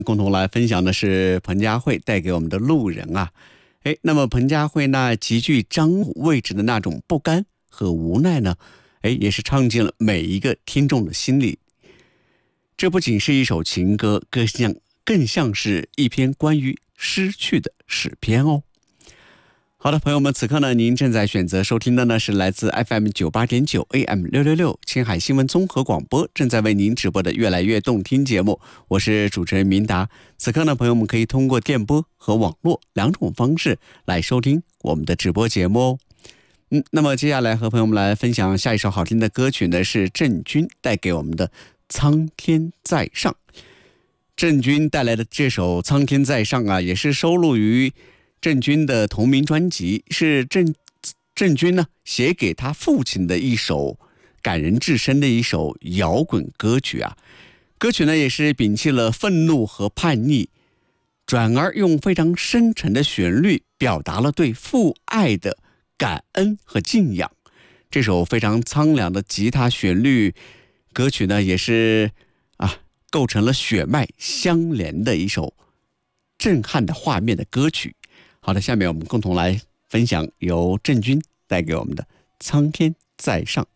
共同来分享的是彭佳慧带给我们的路人啊。那么彭佳慧那极具张武位置的那种不甘和无奈呢，也是唱进了每一个听众的心里。这不仅是一首情歌，更像是一篇关于失去的诗篇哦。好的，朋友们，此刻呢，您正在选择收听的呢是来自 FM98.9 AM666 青海新闻综合广播正在为您直播的越来越动听节目，我是主持人明达。此刻呢，朋友们可以通过电波和网络两种方式来收听我们的直播节目哦。那么接下来和朋友们来分享下一首好听的歌曲呢，是郑钧带给我们的《苍天在上》。郑钧带来的这首《苍天在上》啊，也是收录于郑钧的同名专辑，是郑钧呢写给他父亲的一首感人至深的一首摇滚歌曲啊。歌曲呢也是摒弃了愤怒和叛逆，转而用非常深沉的旋律表达了对父爱的感恩和敬仰。这首非常苍凉的吉他旋律歌曲呢，也是构成了血脉相连的一首震撼的画面的歌曲。好的，下面我们共同来分享由郑钧带给我们的《苍天在上》。